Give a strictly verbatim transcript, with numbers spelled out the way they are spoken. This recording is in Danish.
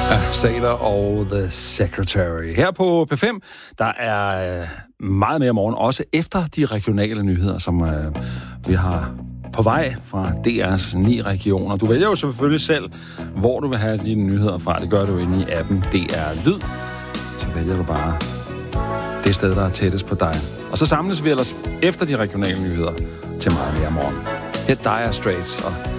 Sater og The Secretary. Her på P fem, der er meget mere morgen, også efter de regionale nyheder, som øh, vi har på vej fra D R's ni regioner. Du vælger jo selvfølgelig selv, hvor du vil have dine nyheder fra. Det gør du inde i appen D R Lyd. Så vælger du bare det sted, der er tættest på dig. Og så samles vi ellers efter de regionale nyheder til meget mere morgen. Her er Dire Straits og